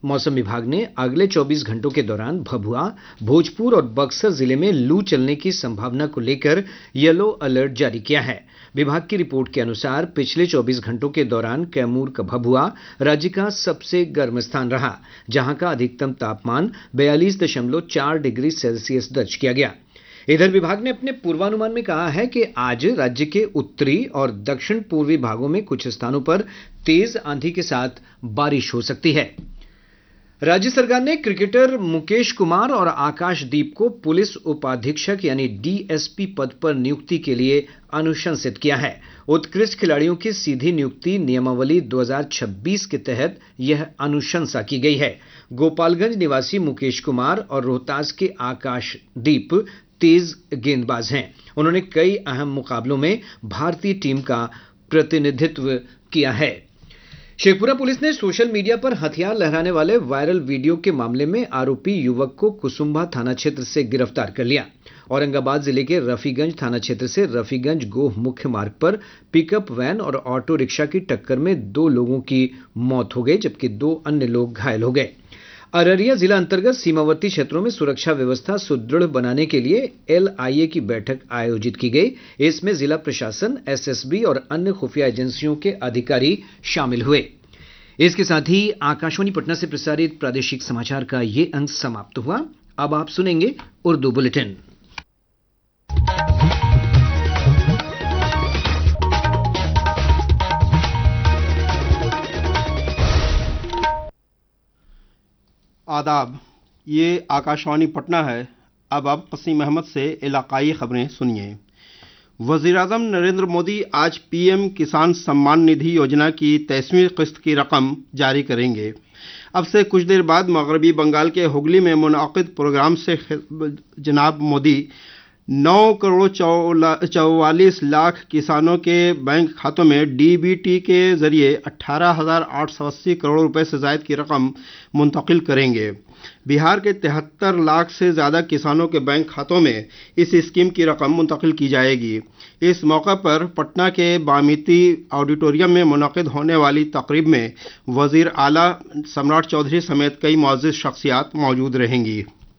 मौसम विभाग ने अगले 24 घंटों के दौरान भभुआ, भोजपुर और बक्सर जिले में लू चलने की संभावना को लेकर येलो अलर्ट जारी किया है। विभाग की रिपोर्ट के अनुसार पिछले 24 घंटों के दौरान कैमूर का भभुआ राज्य का सबसे गर्म स्थान रहा, जहां का अधिकतम तापमान 42.4 डिग्री सेल्सियस दर्ज किया गया। इधर विभाग ने अपने पूर्वानुमान में कहा है कि आज राज्य के उत्तरी और दक्षिण पूर्वी भागों में कुछ स्थानों पर तेज आंधी के साथ बारिश हो सकती है। राज्य सरकार ने क्रिकेटर मुकेश कुमार और आकाशदीप को पुलिस उपाधीक्षक यानी डीएसपी पद पर नियुक्ति के लिए अनुशंसित किया है। उत्कृष्ट खिलाड़ियों की सीधी नियुक्ति नियमावली 2026 के तहत यह अनुशंसा की गई है। गोपालगंज निवासी मुकेश कुमार और रोहतास के आकाशदीप तेज गेंदबाज हैं। उन्होंने कई अहम मुकाबलों में भारतीय टीम का प्रतिनिधित्व किया है। शेखपुरा पुलिस ने सोशल मीडिया पर हथियार लहराने वाले वायरल वीडियो के मामले में आरोपी युवक को कुसुम्भा थाना क्षेत्र से गिरफ्तार कर लिया। औरंगाबाद जिले के रफीगंज थाना क्षेत्र से रफीगंज गोह मुख्य मार्ग पर पिकअप वैन और ऑटो रिक्शा की टक्कर में 2 लोगों की मौत हो गई, जबकि 2 अन्य लोग घायल हो गए। अररिया जिला अंतर्गत सीमावर्ती क्षेत्रों में सुरक्षा व्यवस्था सुदृढ़ बनाने के लिए LIA की बैठक आयोजित की गई। इसमें जिला प्रशासन, SSB और अन्य खुफिया एजेंसियों के अधिकारी शामिल हुए। इसके साथ ही आकाशवाणी पटना से प्रसारित प्रादेशिक समाचार का ये अंक समाप्त हुआ। अब आप सुनेंगे उर्दू बुलेटिन। आदाब, ये आकाशवाणी पटना है। अब आप वसीम अहमद से इलाकाई खबरें सुनिए। वज़ीर-ए-आज़म नरेंद्र मोदी आज PM किसान सम्मान निधि योजना की 23वीं किस्त की रकम जारी करेंगे। अब से कुछ देर बाद मगरबी बंगाल के हुगली में मुनाकिद प्रोग्राम से जनाब मोदी 9 करोड़ 44 लाख किसानों के बैंक खातों में DBT के जरिए 18,880 करोड़ रुपए से ज़ायद की रकम मुंतकिल करेंगे। बिहार के 73 लाख से ज़्यादा किसानों के बैंक खातों में इस स्कीम की रकम मुंतकिल की जाएगी। इस मौके पर पटना के बामिती ऑडिटोरियम में मुनक़िद होने वाली तकरीब में वज़ीर आला सम्राट चौधरी समेत कई मुअज़्ज़िज़ शख्सियात मौजूद रहेंगी।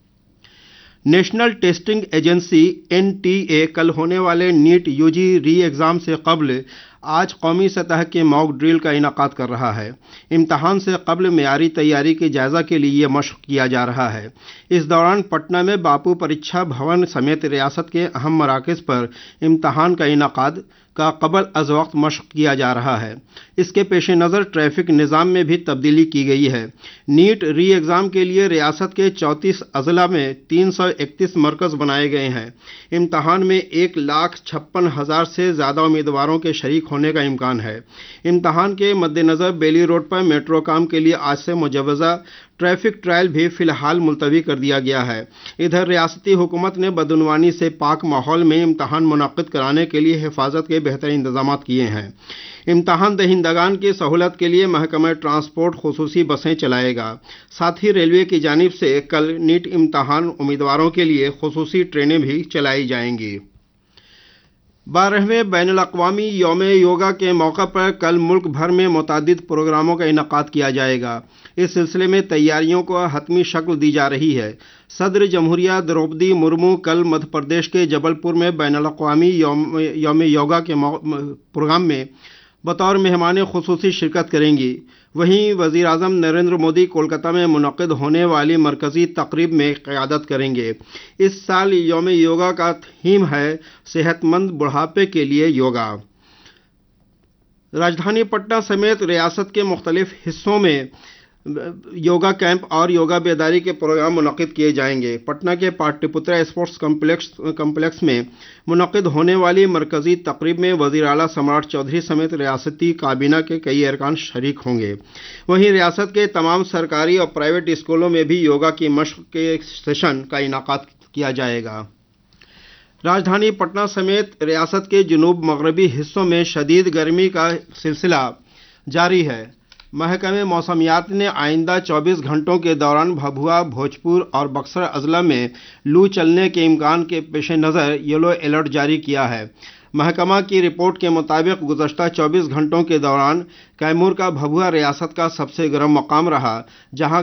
नेशनल टेस्टिंग एजेंसी NTA कल होने वाले नीट UG री एग्ज़ाम से कबल आज कौमी सतह के मॉक ड्रिल का इनाकाद कर रहा है। इम्तहान से कबल मेयारी तैयारी के जायज़ा के लिए ये मशक़ किया जा रहा है। इस दौरान पटना में बापू परीक्षा भवन समेत रियासत के अहम मराकज़ पर इम्तहान का इनाकाद का कबल अज़ वक्त मशक़ किया जा रहा है। इसके पेश नज़र ट्रैफिक निज़ाम में भी तब्दीली की गई है। नीट री एग्ज़ाम के लिए रियासत के 34 अज़ला में 331 मरकज़ बनाए गए हैं। इम्तहान में 1,56,000 से ज़्यादा उम्मीदवारों के शरीक होने का इम्कान है। इम्तहान के मद्देनज़र बेली रोड पर मेट्रो काम के लिए आज से मुजव्वज़ा ट्रैफिक ट्रायल भी फिलहाल मुलतवी कर दिया गया है। इधर रियासती हुकूमत ने बदउनवानी से पाक माहौल में इम्तहान मुनक़्क़िद कराने के लिए हिफाजत के बेहतर इंतजाम किए हैं। इम्तहान दहिंदगान की सहूलत के लिए महकमा ट्रांसपोर्ट खुसूसी बसें चलाएगा। साथ ही रेलवे की जानिब से कल नीट इम्तहान उम्मीदवारों के लिए खुसूसी ट्रेनें भी चलाई जाएंगी। 12वें बैनुल-अक़वामी यौम योगा के मौका पर कल मुल्क भर में मुतअद्दिद प्रोग्रामों का इनेकाद किया जाएगा। इस सिलसिले में तैयारियों को हतमी शक्ल दी जा रही है। सदर जमहूरिया द्रौपदी मुर्मू कल मध्य प्रदेश के जबलपुर में बैनुल-अक़वामी यौम योगा के प्रोग्राम में बतौर मेहमान खुसूसी शिरकत करेंगी। वहीं वज़ीर आज़म नरेंद्र मोदी कोलकाता में मुनक़्क़िद होने वाली मरकज़ी तकरीब में क़यादत करेंगे। इस साल यौम योगा का थीम है सेहतमंद बुढ़ापे के लिए योगा। राजधानी पटना समेत रियासत के मुख्तलिफ हिस्सों में योगा कैंप और योगा बेदारी के प्रोग्राम मुनक़्क़िद किए जाएंगे। पटना के पाटलिपुत्रा स्पोर्ट्स कम्प्लेक्स में मुनक़्क़िद होने वाली मरकज़ी तकरीब में वज़ीर आला सम्राट चौधरी समेत रियासती काबीना के कई अरकान शरीक होंगे। वहीं रियासत के तमाम सरकारी और प्राइवेट स्कूलों में भी योगा की मशक़ के सेशन का इनाकाद किया जाएगा। राजधानी पटना समेत रियासत के जनूब मगरबी हिस्सों में शदीद गर्मी का सिलसिला जारी है। महकमे मौसमियात ने आइंदा 24 घंटों के दौरान भभुआ, भोजपुर और बक्सर अजला में लू चलने के इम्कान के पेश नज़र येलो अलर्ट जारी किया है। महकमा की रिपोर्ट के मुताबिक गुज़श्ता 24 घंटों के दौरान कैमूर का भभुआ रियासत का सबसे गर्म मकाम रहा, जहां